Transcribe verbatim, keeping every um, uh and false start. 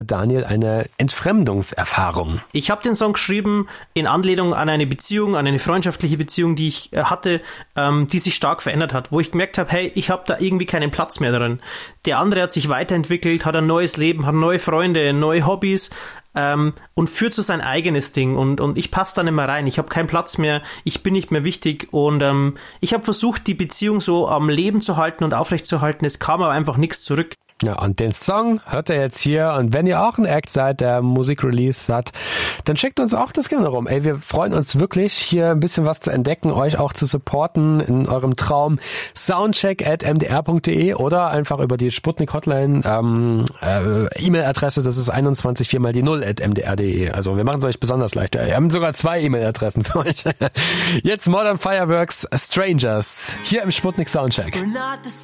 Daniel eine Entfremdungserfahrung. Ich habe den Song geschrieben in Anlehnung an eine Beziehung, an eine freundschaftliche Beziehung, die ich hatte, ähm, die sich stark verändert hat, wo ich gemerkt habe, hey, ich habe da irgendwie keinen Platz mehr drin. Der andere hat sich weiterentwickelt, hat ein neues Leben, hat neue Freunde, neue Hobbys, ähm, und führt so sein eigenes Ding und, und ich passe da nicht mehr rein, ich habe keinen Platz mehr, ich bin nicht mehr wichtig und ähm, ich habe versucht, die Beziehung so am Leben zu halten und aufrechtzuerhalten, es kam aber einfach nichts zurück. Ja, und den Song hört ihr jetzt hier. Und wenn ihr auch ein Act seid, der Musik-Release hat, dann schickt uns auch das gerne rum. Ey, wir freuen uns wirklich, hier ein bisschen was zu entdecken, euch auch zu supporten in eurem Traum. Soundcheck at m d r punkt d e oder einfach über die Sputnik-Hotline, ähm, äh, E-Mail-Adresse, das ist einundzwanzig vier mal die null at m d r punkt d e. Also wir machen es euch besonders leicht. Wir haben sogar zwei E-Mail-Adressen für euch. Jetzt Modern Fireworks, Strangers, hier im Sputnik Soundcheck.